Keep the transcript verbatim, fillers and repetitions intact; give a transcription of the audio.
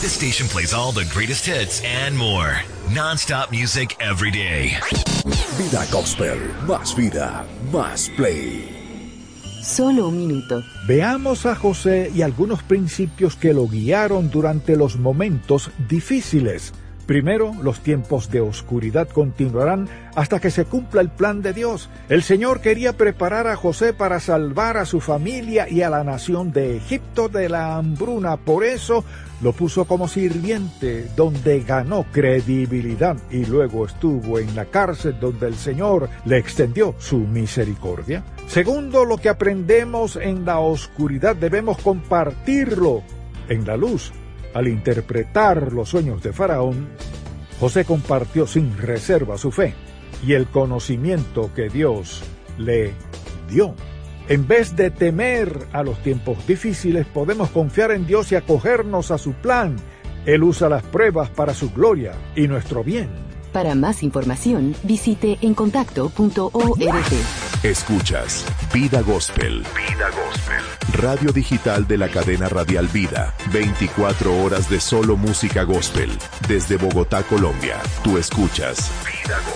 This station plays all the greatest hits and more. Non-stop music every day. Vida Gospel, más vida, más play. Solo un minuto. Veamos a José y algunos principios que lo guiaron durante los momentos difíciles. Primero, los tiempos de oscuridad continuarán hasta que se cumpla el plan de Dios. El Señor quería preparar a José para salvar a su familia y a la nación de Egipto de la hambruna. Por eso lo puso como sirviente, donde ganó credibilidad, y luego estuvo en la cárcel donde el Señor le extendió su misericordia. Segundo, lo que aprendemos en la oscuridad debemos compartirlo en la luz. Al interpretar los sueños de Faraón, José compartió sin reserva su fe y el conocimiento que Dios le dio. En vez de temer a los tiempos difíciles, podemos confiar en Dios y acogernos a su plan. Él usa las pruebas para su gloria y nuestro bien. Para más información, visite encontacto punto org. Escuchas Vida Gospel. Vida Gospel. Radio digital de la cadena radial Vida. veinticuatro horas de solo música gospel. Desde Bogotá, Colombia. Tú escuchas Vida Gospel.